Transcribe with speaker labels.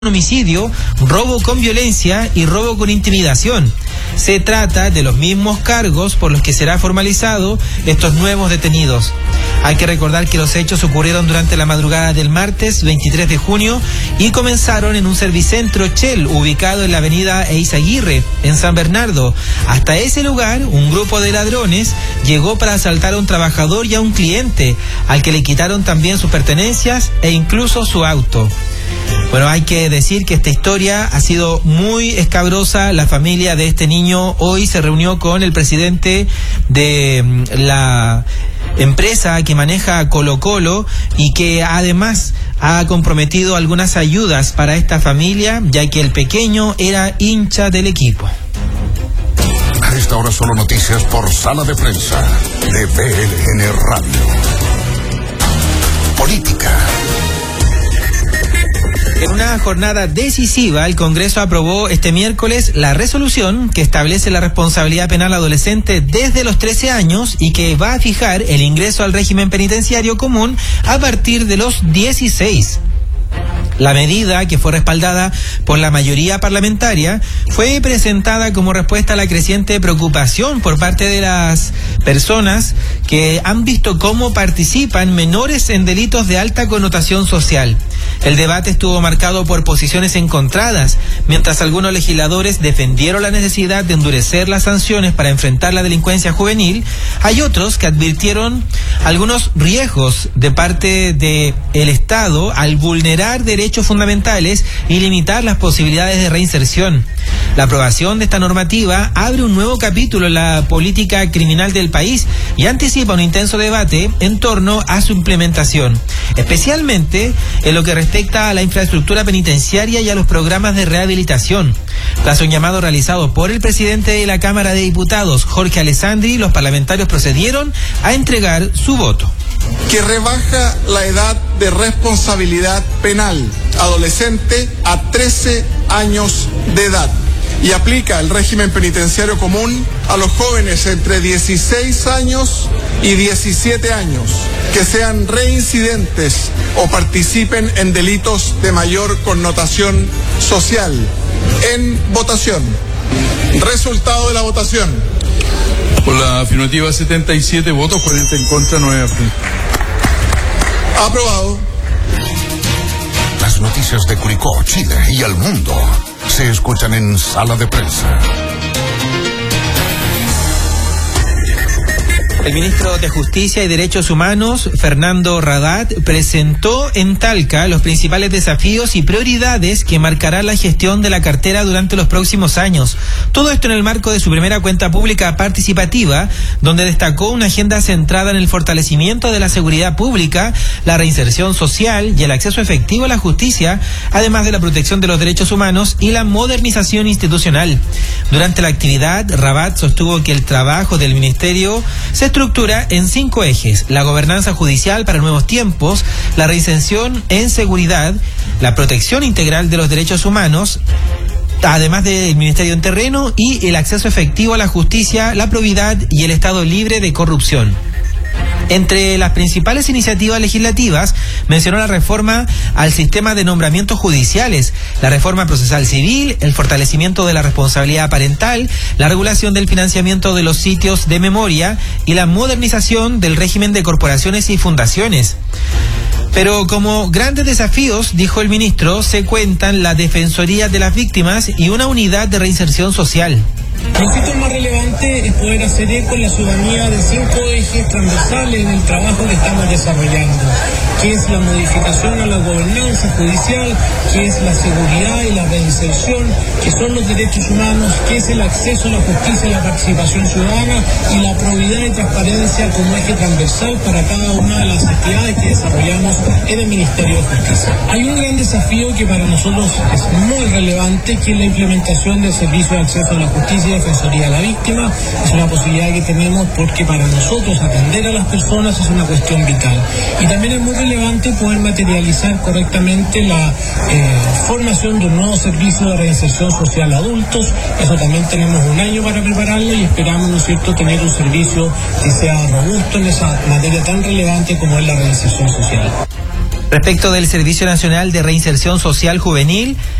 Speaker 1: homicidio, robo con violencia y robo con intimidación. Se trata de los mismos cargos por los que será formalizado estos nuevos detenidos. Hay que recordar que los hechos ocurrieron durante la madrugada del martes 23 de junio y comenzaron en un servicentro Shell ubicado en la avenida Eizaguirre, en San Bernardo. Hasta ese lugar, un grupo de ladrones llegó para asaltar a un trabajador y a un cliente, al que le quitaron también sus pertenencias e incluso su auto. Bueno, hay que decir que esta historia ha sido muy escabrosa. La familia de este niño hoy se reunió con el presidente de la empresa que maneja Colo-Colo y que además ha comprometido algunas ayudas para esta familia, ya que el pequeño era hincha del equipo.
Speaker 2: A esta hora solo noticias por Sala de Prensa de BLN Radio. Política.
Speaker 1: En una jornada decisiva, el Congreso aprobó este miércoles la resolución que establece la responsabilidad penal adolescente desde los 13 años y que va a fijar el ingreso al régimen penitenciario común a partir de los 16. La medida, que fue respaldada por la mayoría parlamentaria, fue presentada como respuesta a la creciente preocupación por parte de las personas que han visto cómo participan menores en delitos de alta connotación social. El debate estuvo marcado por posiciones encontradas, mientras algunos legisladores defendieron la necesidad de endurecer las sanciones para enfrentar la delincuencia juvenil. Hay otros que advirtieron algunos riesgos de parte del Estado al vulnerar derechos fundamentales y limitar las posibilidades de reinserción. La aprobación de esta normativa abre un nuevo capítulo en la política criminal del país y anticipa un intenso debate en torno a su implementación, especialmente en lo que respecta a la infraestructura penitenciaria y a los programas de rehabilitación. Tras un llamado realizado por el presidente de la Cámara de Diputados, Jorge Alessandri, los parlamentarios procedieron a entregar su voto.
Speaker 3: Que rebaja la edad de responsabilidad penal adolescente a 13 años de edad y aplica el régimen penitenciario común a los jóvenes entre 16 años y 17 años que sean reincidentes o participen en delitos de mayor connotación social. En votación. Resultado de la votación.
Speaker 4: Por la afirmativa 77 votos, 40 en contra, 9 abstenciones.
Speaker 3: Aprobado.
Speaker 2: Las noticias de Curicó, Chile y el mundo se escuchan en Sala de Prensa.
Speaker 1: El ministro de Justicia y Derechos Humanos, Fernando Radat, presentó en Talca los principales desafíos y prioridades que marcará la gestión de la cartera durante los próximos años. Todo esto en el marco de su primera cuenta pública participativa, donde destacó una agenda centrada en el fortalecimiento de la seguridad pública, la reinserción social y el acceso efectivo a la justicia, además de la protección de los derechos humanos y la modernización institucional. Durante la actividad, Radat sostuvo que el trabajo del ministerio se estructura en 5 ejes: la gobernanza judicial para nuevos tiempos, la reinserción en seguridad, la protección integral de los derechos humanos, además del ministerio en terreno, y el acceso efectivo a la justicia, la probidad y el Estado libre de corrupción. Entre las principales iniciativas legislativas mencionó la reforma al sistema de nombramientos judiciales, la reforma procesal civil, el fortalecimiento de la responsabilidad parental, la regulación del financiamiento de los sitios de memoria y la modernización del régimen de corporaciones y fundaciones. Pero como grandes desafíos, dijo el ministro, se cuentan la Defensoría de las Víctimas y una unidad de reinserción social.
Speaker 5: Los hitos más relevantes es poder hacer eco en la ciudadanía de 5 ejes transversales en el trabajo que estamos desarrollando, que es la modificación a la gobernanza judicial, que es la seguridad y la reinserción, que son los derechos humanos, que es el acceso a la justicia y la participación ciudadana, y la probidad y transparencia como eje transversal para cada una de las actividades que desarrollamos en el Ministerio de Justicia. Hay un gran desafío que para nosotros es muy relevante, que es la implementación del servicio de acceso a la justicia y defensoría de la víctima. Es una posibilidad que tenemos porque para nosotros atender a las personas es una cuestión vital. Y también es muy relevante poder materializar correctamente la formación de un nuevo servicio de reinserción social a adultos. Eso también tenemos un año para prepararlo y esperamos, ¿no es cierto?, tener un servicio que sea robusto en esa materia tan relevante como es la reinserción social.
Speaker 1: Respecto del Servicio Nacional de Reinserción Social Juvenil,